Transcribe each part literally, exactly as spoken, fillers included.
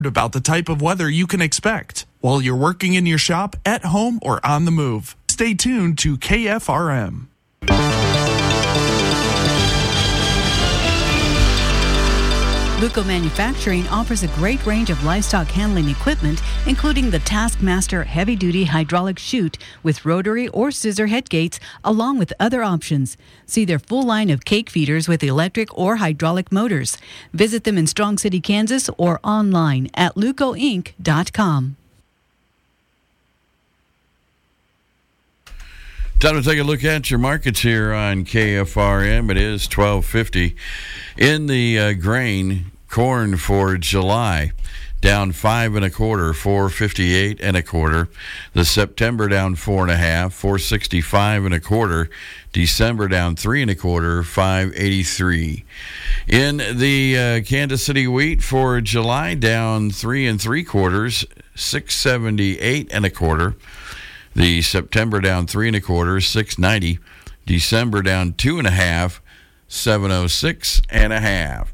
about the type of weather you can expect while you're working in your shop, at home, or on the move. Stay tuned to K F R M. Luco Manufacturing offers a great range of livestock handling equipment, including the Taskmaster heavy-duty hydraulic chute with rotary or scissor head gates, along with other options. See their full line of cake feeders with electric or hydraulic motors. Visit them in Strong City, Kansas, or online at luco inc dot com. Time to take a look at your markets here on K F R M. It is twelve fifty. In the uh, grain, corn for July down five and a quarter, four fifty-eight and a quarter. The September down four and a half, four sixty-five and a quarter. December down three and a quarter, five eighty-three. In the uh, Kansas City wheat for July down three and three quarters, six seventy-eight and a quarter. The September down three and a quarter, six ninety. December down two and a half, seven oh six and a half.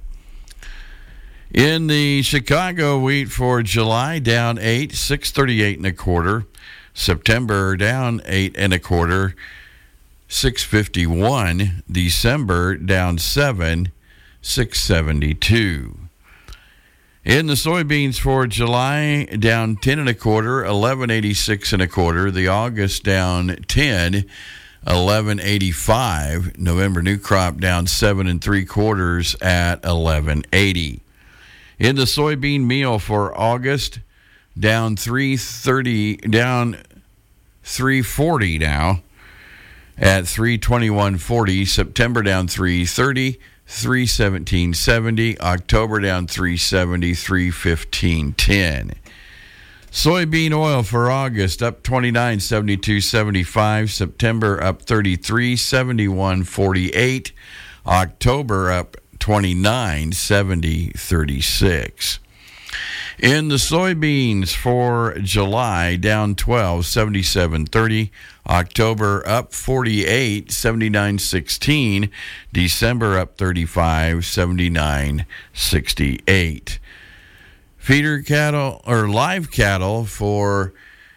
In the Chicago wheat for July, down eight, six thirty-eight and a quarter. September down eight and a quarter, six fifty-one. December down seven, six seventy-two. In the soybeans for July, down ten and a quarter, eleven eighty-six and a quarter. The August down ten, eleven eighty-five. November new crop down seven and three quarters at eleven eighty. In the soybean meal for August, down three thirty, down three forty now at three twenty-one forty. September down three thirty. three seventeen seventy. October down three seventy, three fifteen ten. Soybean oil for August up twenty-nine seventy-two seventy-five. September up thirty-three seventy-one forty-eight. October up twenty-nine seventy thirty-six. In the soybeans for July, down twelve seventy-seven thirty. October up forty-eight seventy-nine sixteen. December up thirty-five seventy-nine sixty-eight. Feeder cattle or live cattle for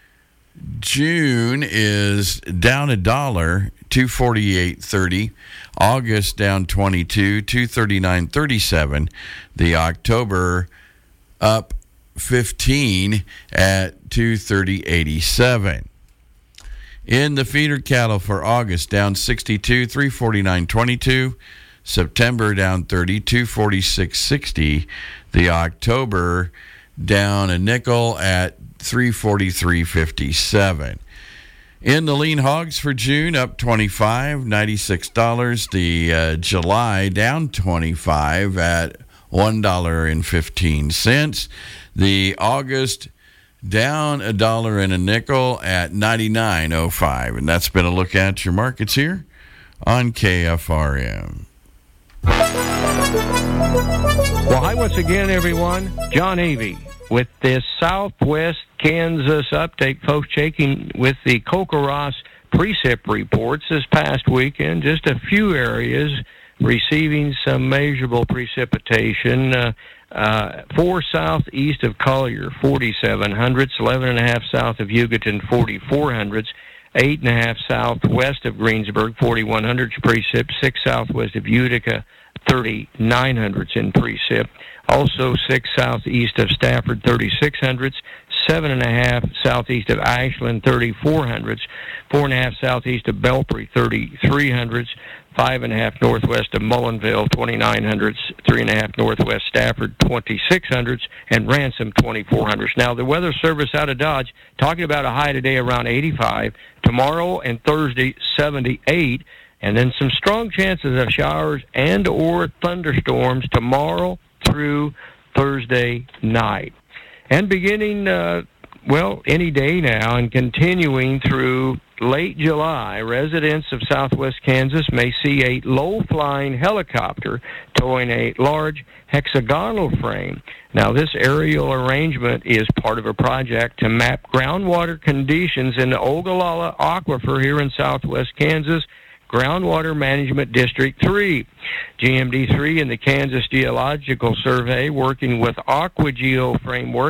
June is down a dollar, two forty-eight thirty. August down twenty-two, two thirty-nine thirty-seven. The October up fifteen at two thirty eighty-seven. In the feeder cattle for August, down sixty-two, three forty-nine twenty-two. September down thirty, two forty-six sixty. The October down a nickel at three forty-three fifty-seven. In the lean hogs for June, up twenty-five, ninety-six dollars. The uh, July down twenty-five at one dollar and fifteen cents. The August down a dollar and a nickel at ninety-nine oh five. And that's been a look at your markets here on K F R M. Well, hi once again, everyone. John Avey with this Southwest Kansas update, folks, checking with the Kokoros precip reports this past weekend. Just a few areas receiving some measurable precipitation. Uh, uh, four southeast of Collier, forty-seven hundredths, eleven and a half south of Hugoton, forty-four hundredths, eight and a half southwest of Greensburg, forty-one hundredths precip, six southwest of Utica, thirty-nine hundredths in precip. Also six southeast of Stafford, thirty-six hundredths, seven and a half southeast of Ashland, thirty-four hundredths, four and a half southeast of Belpre, thirty-three hundredths, five and a half northwest of Mullinville, twenty-nine hundredths, three and a half northwest Stafford, twenty-six hundredths, and Ransom, twenty-four hundredths. Now, the Weather Service out of Dodge talking about a high today around eighty-five, tomorrow and Thursday, seventy-eight, and then some strong chances of showers and or thunderstorms tomorrow through Thursday night. And beginning, uh, well, any day now and continuing through late July, residents of southwest Kansas may see a low-flying helicopter towing a large hexagonal frame. Now, this aerial arrangement is part of a project to map groundwater conditions in the Ogallala Aquifer here in southwest Kansas. Groundwater Management District three. G M D three and the Kansas Geological Survey, working with AquaGeo Framework,